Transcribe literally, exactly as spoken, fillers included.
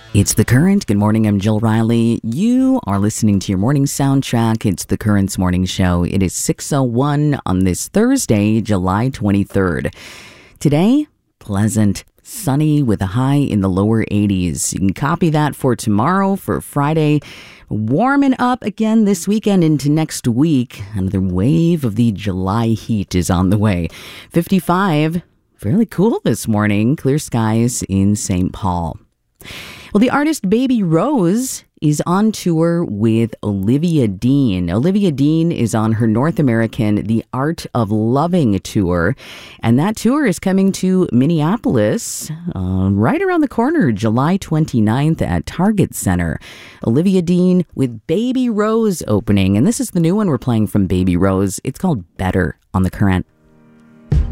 It's The Current. Good morning, I'm Jill Riley. You are listening to your morning soundtrack. It's The Current's morning show. It is six oh one on this Thursday, July twenty-third. Today, pleasant, sunny with a high in the lower eighties. You can copy that for tomorrow, for Friday. Warming up again this weekend into next week. Another wave of the July heat is on the way. fifty-five, fairly cool this morning. Clear skies in Saint Paul. Well, the artist Baby Rose is on tour with Olivia Dean. Olivia Dean is on her North American The Art of Loving tour, and that tour is coming to Minneapolis uh, right around the corner, July twenty-ninth at Target Center. Olivia Dean with Baby Rose opening, and this is the new one we're playing from Baby Rose. It's called Better on The Current.